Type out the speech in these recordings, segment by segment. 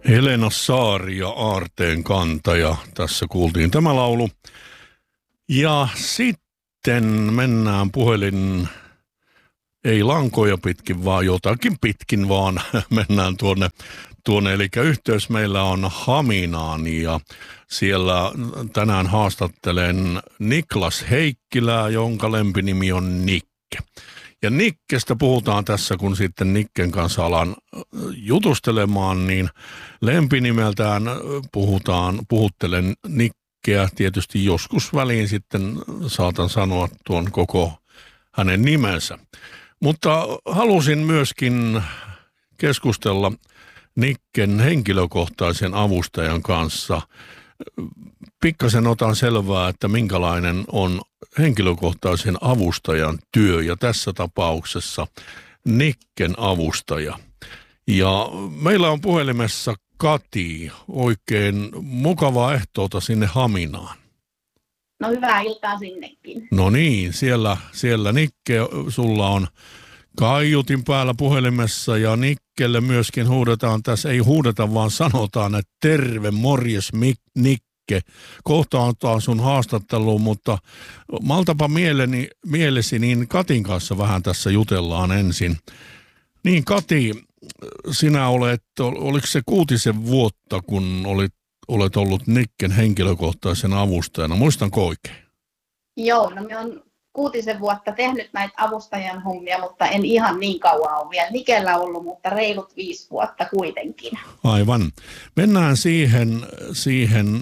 Helena Saari ja Aarteen kantaja. Tässä kuultiin tämä laulu. Ja sitten mennään ei lankoja pitkin, vaan jotakin pitkin, vaan mennään tuonne. Eli yhteys meillä on Haminaan ja siellä tänään haastattelen Niklas Heikkilää, jonka lempinimi on Nikke. Ja Nikkestä puhutaan tässä, kun sitten Nikken kanssa alan jutustelemaan, niin lempinimeltään puhuttelen Nikkeä. Tietysti joskus väliin sitten saatan sanoa tuon koko hänen nimensä. Mutta halusin myöskin keskustella Nikken henkilökohtaisen avustajan kanssa. Pikkasen otan selvää, että minkälainen on henkilökohtaisen avustajan työ ja tässä tapauksessa Nikken avustaja. Ja meillä on puhelimessa Kati. Oikein mukavaa ehtoota sinne Haminaan. No hyvää iltaa sinnekin. No niin, siellä Nikke, sulla on kaiutin päällä puhelimessa ja Nikkelle myöskin huudetaan tässä, ei huudeta vaan sanotaan, että terve, morjes Nikke. Kohta antaa sun haastatteluun, mutta maltapa mielesi, niin Katin kanssa vähän tässä jutellaan ensin. Niin Kati, sinä oliko se 6 vuotta, kun olet ollut Nikken henkilökohtaisen avustajana, muistanko oikein? Joo, no me on 6 vuotta tehnyt näitä avustajan hommia, mutta en ihan niin kauan ole vielä Nikellä ollut, mutta reilut 5 vuotta kuitenkin. Aivan. Mennään siihen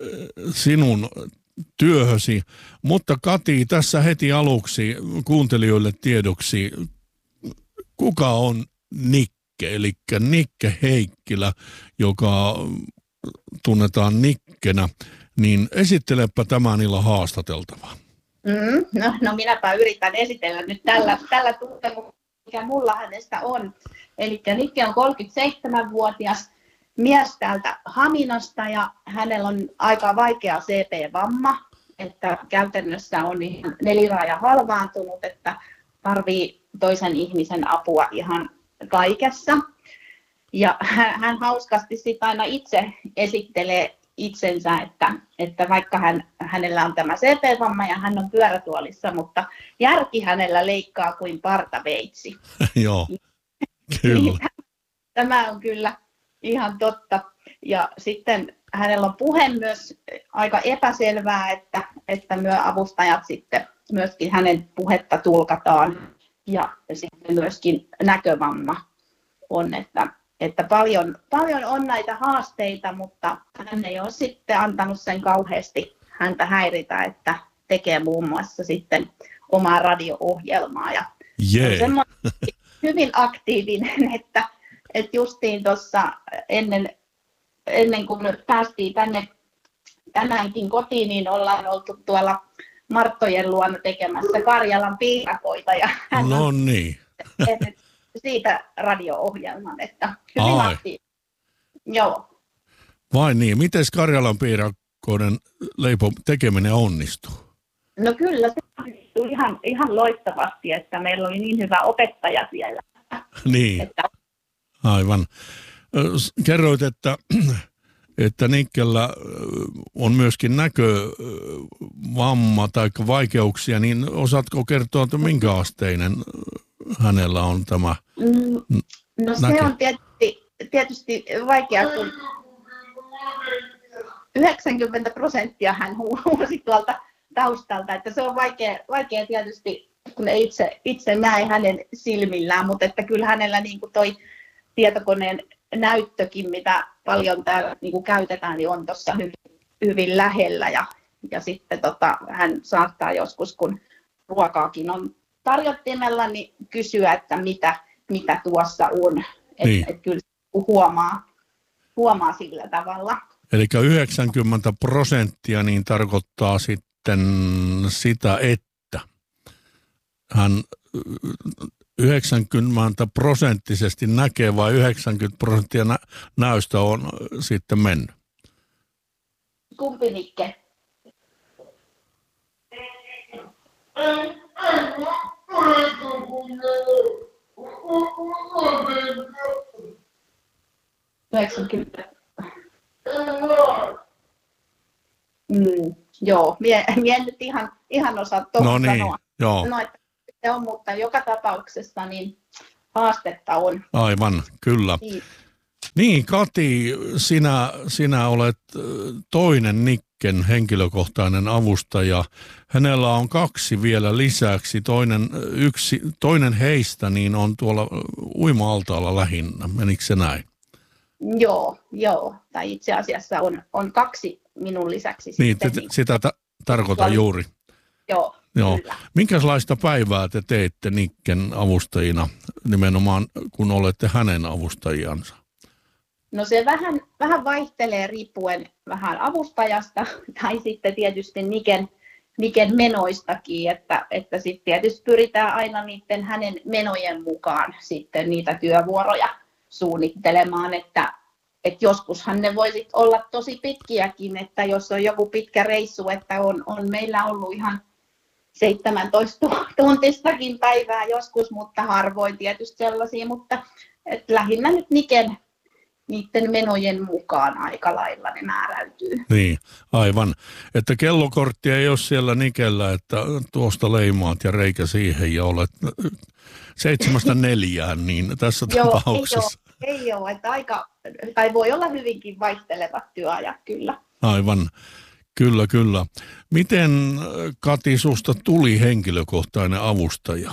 sinun työhösi, mutta Kati, tässä heti aluksi kuuntelijoille tiedoksi, kuka on Nikke, eli Nikke Heikkilä, joka tunnetaan Nikkenä, niin esittelepä tämän illan haastateltavaa. No minäpä yritän esitellä nyt tällä tuntemuksella, mikä mulla hänestä on. Eli Nikke on 37-vuotias mies täältä Haminasta ja hänellä on aika vaikea CP-vamma, että käytännössä on ihan neliraaja halvaantunut, että tarvii toisen ihmisen apua ihan kaikessa. Ja hän hauskasti sitten aina itse esittelee itsensä, että vaikka hänellä on tämä CP-vamma ja hän on pyörätuolissa, mutta järki hänellä leikkaa kuin partaveitsi. Joo, kyllä. Tämä on kyllä ihan totta. Ja sitten hänellä on puhe myös aika epäselvää, että me avustajat sitten myöskin hänen puhetta tulkataan. Ja sitten myöskin näkövamma on, että paljon on näitä haasteita, mutta hän ei ole sitten antanut sen kauheasti häntä häiritä, että tekee muun muassa sitten omaa radio-ohjelmaa. Ja on semmoinen hyvin aktiivinen, että justiin tuossa ennen kuin päästiin tänäänkin kotiin, niin ollaan oltu tuolla Marttojen luona tekemässä Karjalan piirakoita. Ja hän on tehnyt siitä radio-ohjelman, että hyvin aktiivinen. Joo. Vai niin, miten Karjalan piirakoiden tekeminen onnistuu? No kyllä, se onnistuu ihan loistavasti, että meillä oli niin hyvä opettaja siellä. Niin, aivan. Kerroit, että Nikkellä on myöskin näkövamma tai vaikeuksia, niin osaatko kertoa, että minkä asteinen hänellä on tämä No se on tietysti vaikea, kun 90% hän huusi tuolta taustalta, että se on vaikea tietysti, kun ei itse näe hänen silmillään, mutta että kyllä hänellä niin kuin toi tietokoneen näyttökin, mitä paljon täällä niin kuin käytetään, niin on tuossa hyvin lähellä ja sitten hän saattaa joskus, kun ruokaakin on tarjottimella, niin kysyä, että mitä tuossa on, että kyllä huomaa sillä tavalla. Eli 90% niin tarkoittaa sitten sitä, että hän 90% näkee vai 90% näystä on sitten mennyt? Kumpi Nikke? Joo, mie en nyt ihan osaa tuohon sanoa. Joo. No, että se on, mutta joka tapauksessa niin haastetta on. Aivan, kyllä. Niin, Kati, sinä olet toinen Nikken henkilökohtainen avustaja. Hänellä on 2 vielä lisäksi. Toinen heistä niin on tuolla uima-altaalla lähinnä. Menikö se näin? Joo. Tai itse asiassa on 2 minun lisäksi. Niin, sitä tarkoitan juuri. Joo. Kyllä. Minkälaista päivää te teette Nikken avustajina, nimenomaan kun olette hänen avustajansa? No se vähän vaihtelee riippuen vähän avustajasta tai sitten tietysti Niken menoistakin, että sitten tietysti pyritään aina niiden hänen menojen mukaan sitten niitä työvuoroja suunnittelemaan, että joskushan ne voisi olla tosi pitkiäkin, että jos on joku pitkä reissu, että on meillä ollut ihan 17 tuntistakin päivää joskus, mutta harvoin tietysti sellaisia, mutta lähinnä nyt niiden menojen mukaan aika lailla ne määräytyy. Niin, aivan. Että kellokorttia ei ole siellä Nikellä, että tuosta leimaat ja reikä siihen ja olet 7-4, niin tässä tapauksessa. Ei ole, että tai voi olla hyvinkin vaihtelevat työajat kyllä. Aivan, kyllä. Miten, Kati, susta tuli henkilökohtainen avustaja?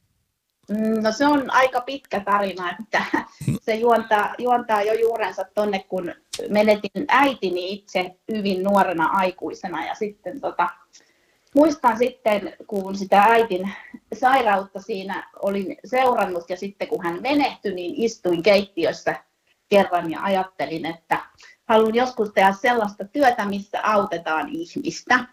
No se on aika pitkä tarina, että se juontaa jo juurensa tonne, kun menetin äitini itse hyvin nuorena aikuisena ja sitten muistan sitten, kun sitä äitin sairautta siinä olin seurannut ja sitten kun hän menehtyi, niin istuin keittiössä kerran ja ajattelin, että haluan joskus tehdä sellaista työtä, missä autetaan ihmistä.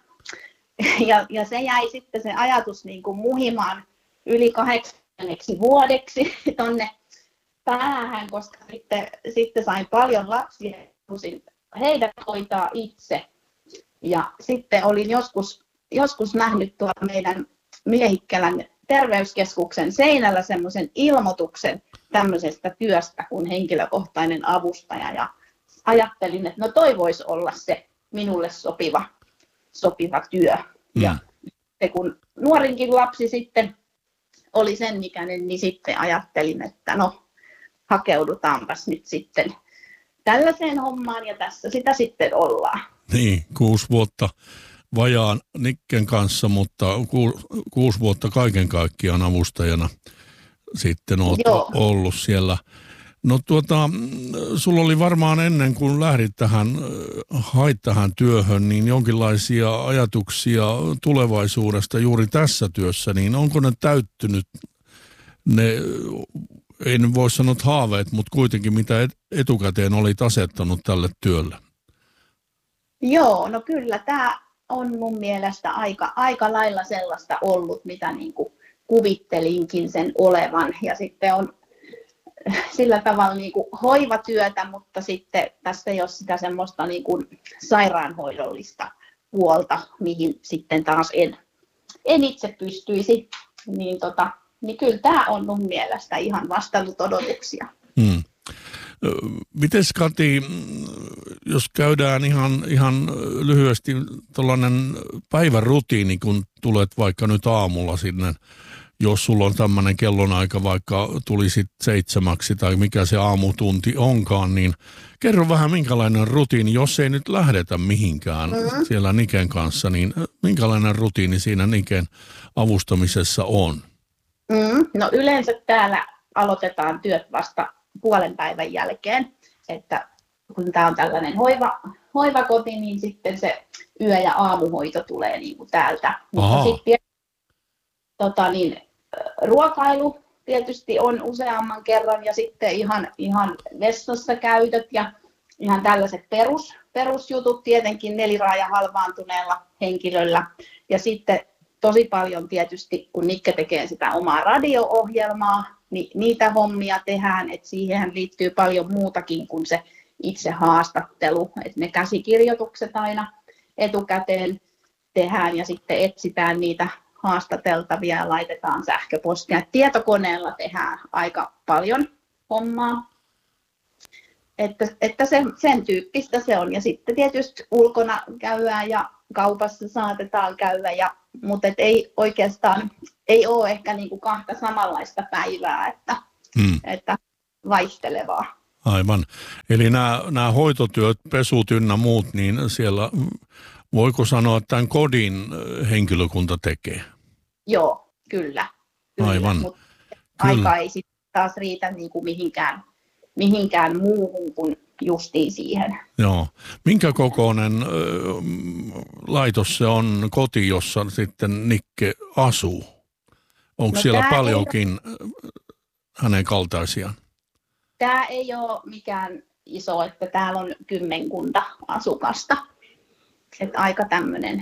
Ja se jäi sitten se ajatus niin kuin muhimaan yli 8 vuodeksi tonne päähän, koska sitten sain paljon lapsia, halusin heidät hoitaa itse. Ja sitten olin joskus nähnyt tuolla meidän Miehikkälän terveyskeskuksen seinällä semmoisen ilmoituksen tämmöisestä työstä kuin henkilökohtainen avustaja. Ja ajattelin, että no toi voisi olla se minulle sopiva työ. Ja kun nuorinkin lapsi sitten oli sen ikäinen, niin sitten ajattelin, että no hakeudutaanpas nyt sitten tällaiseen hommaan ja tässä sitä sitten ollaan. Niin, 6 vuotta vajaan Nikken kanssa, mutta 6 vuotta kaiken kaikkiaan avustajana sitten olet ollut siellä. No sulla oli varmaan ennen kuin lähdit hait tähän työhön, niin jonkinlaisia ajatuksia tulevaisuudesta juuri tässä työssä, niin onko ne täyttynyt ne, en voi sanoa haaveet, mutta kuitenkin mitä etukäteen olit asettanut tälle työlle? Joo, no kyllä tämä on mun mielestä aika lailla sellaista ollut, mitä niin kuin kuvittelinkin sen olevan ja sitten on sillä tavalla niin kuin hoivatyötä, mutta sitten tässä ei ole sitä semmoista niin kuin sairaanhoidollista puolta, mihin sitten taas en itse pystyisi, niin kyllä tämä on mun mielestä ihan vastannut odotuksia. Mites, Kati, jos käydään ihan lyhyesti tuollainen päivärutiini, kun tulet vaikka nyt aamulla sinne, jos sulla on tämmöinen kellonaika, vaikka tulisit 7 tai mikä se aamutunti onkaan, niin kerro vähän minkälainen rutiini, jos ei nyt lähdetä mihinkään siellä Niken kanssa, niin minkälainen rutiini siinä Niken avustamisessa on? No yleensä täällä aloitetaan työt vasta puolen päivän jälkeen, että kun tämä on tällainen hoivakoti, niin sitten se yö- ja aamuhoito tulee niin kuin täältä. Mutta sitten ruokailu tietysti on useamman kerran ja sitten ihan vessassa käytöt ja ihan tällaiset perusjutut tietenkin neliraaja halvaantuneella henkilöllä. Ja sitten tosi paljon tietysti, kun Nikke tekee sitä omaa radio-ohjelmaa, niin niitä hommia tehdään, että siihen liittyy paljon muutakin kuin se itse haastattelu. Että ne käsikirjoitukset aina etukäteen tehdään ja sitten etsitään niitä haastateltavia ja laitetaan sähköpostia. Tietokoneella tehdään aika paljon hommaa. että sen tyyppistä se on. Ja sitten tietysti ulkona käydään ja kaupassa saatetaan käydä, mutta ei oikeastaan ei ole ehkä niin kuin kahta samanlaista päivää, että vaihtelevaa. Aivan. Eli nämä hoitotyöt, pesut ynnä muut, niin siellä voiko sanoa, että tämän kodin henkilökunta tekee? Joo, kyllä. Aivan. Mutta aika ei sitten taas riitä niin kuin mihinkään muuhun kuin justiin siihen. Joo. Minkä kokoinen laitos se on, koti, jossa sitten Nikke asuu? Onko siellä paljonkin hänen kaltaisiaan? Tämä ei ole mikään iso, että täällä on 10 asukasta. Että aika tämmöinen.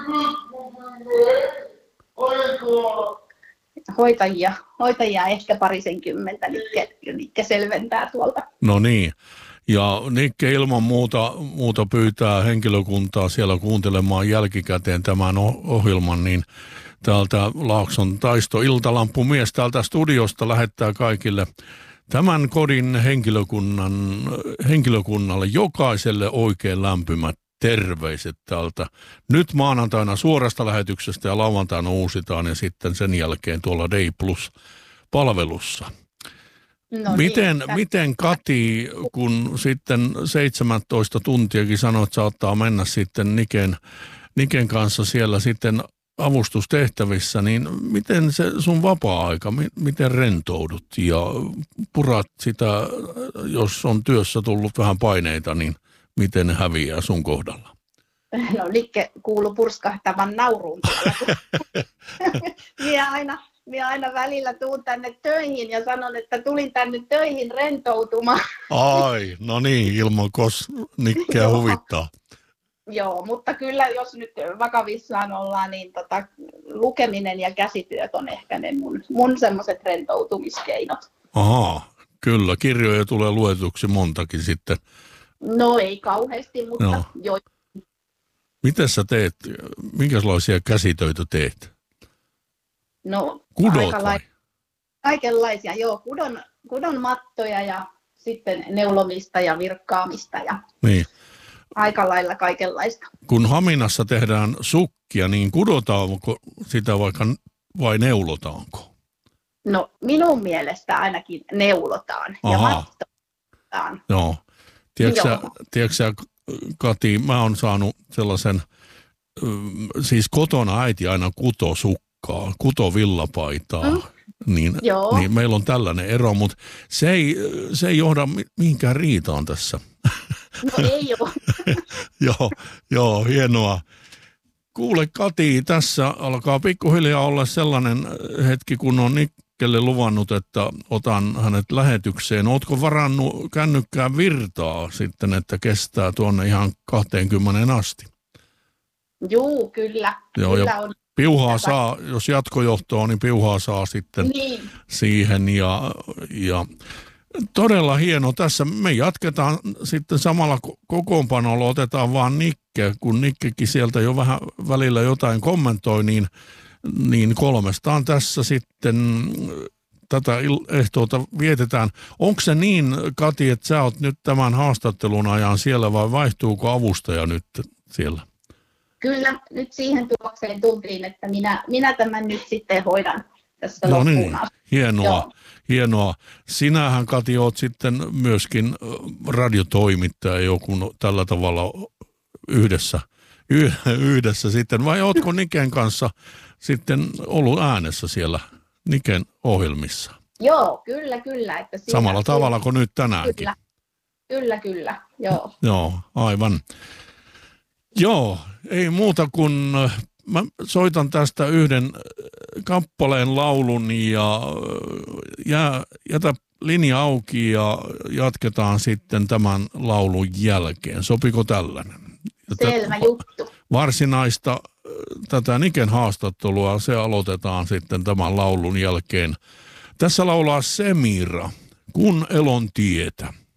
Hoitajia ehkä 20, Nikke selventää tuolta. No niin. Ja Nikke ilman muuta pyytää henkilökuntaa siellä kuuntelemaan jälkikäteen tämän ohjelman, niin täältä Laakson Taisto Iltalampumies täältä studiosta lähettää kaikille tämän kodin henkilökunnalle jokaiselle oikein lämpimät terveiset täältä. Nyt maanantaina suorasta lähetyksestä ja lauantaina uusitaan ja sitten sen jälkeen tuolla Day Plus-palvelussa. No Miten Kati, kun sitten 17 tuntiakin sanoit, saattaa mennä sitten Niken kanssa siellä sitten avustustehtävissä, niin miten se sun vapaa-aika, miten rentoudut ja purat sitä, jos on työssä tullut vähän paineita, niin miten ne häviää sun kohdalla? No Nikke kuului purskahtavan nauruun. Minä aina välillä tuun tänne töihin ja sanon, että tulin tänne töihin rentoutumaan. Ai, no niin, ilman Nikkeä huvittaa. Joo, mutta kyllä jos nyt vakavissaan ollaan, niin lukeminen ja käsityöt on ehkä ne mun semmoiset rentoutumiskeinot. Ahaa, kyllä. Kirjoja tulee luetuksi montakin sitten. No ei kauheasti, mutta joo. Miten sä teet? Minkälaisia käsitöitä teet? No kudot kaikenlaisia, joo. Kudon mattoja ja sitten neulomista ja virkkaamista ja niin. Aika lailla kaikenlaista. Kun Haminassa tehdään sukkia, niin kudotaanko sitä vaikka vai neulotaanko? No minun mielestä ainakin neulotaan ja mattotaan. Joo. Tiedätkö sä, Kati, mä oon saanut sellaisen, siis kotona äiti aina kuto sukkaa, kuto villapaitaa. Niin meillä on tällainen ero, mutta se ei johda mihinkään riitaan tässä. No ei ole. Joo, hienoa. Kuule Kati, tässä alkaa pikkuhiljaa olla sellainen hetki, kun on Nikkelle luvannut, että otan hänet lähetykseen. Ootko varannut kännykkään virtaa sitten, että kestää tuonne ihan 20 asti? Juu, kyllä. Joo, kyllä ja on. Piuhaa saa, jos jatkojohto on, niin piuhaa saa sitten siihen ja todella hieno. Tässä me jatketaan sitten samalla kokoonpanolla, otetaan vaan Nikke, kun Nikkekin sieltä jo vähän välillä jotain kommentoi, niin 3 tässä sitten tätä ehtoota vietetään. Onko se niin, Kati, että sä oot nyt tämän haastattelun ajan siellä vai vaihtuuko avustaja nyt siellä? Kyllä, nyt siihen tulokseen tultiin, että minä tämän nyt sitten hoidan tässä loppuun. No niin, hienoa. Sinähän, Kati, oot sitten myöskin radiotoimittaja joku tällä tavalla yhdessä sitten, vai ootko Niken kanssa sitten ollut äänessä siellä Niken ohjelmissa? Joo, kyllä. Että samalla tavalla kuin nyt tänäänkin? Kyllä, joo. Joo, aivan. Joo, ei muuta kuin mä soitan tästä yhden kappaleen laulun ja jätä linja auki ja jatketaan sitten tämän laulun jälkeen. Sopiko tällainen? Selvä juttu. Varsinaista tätä Niken haastattelua, se aloitetaan sitten tämän laulun jälkeen. Tässä laulaa Semira, Kun elon tietä.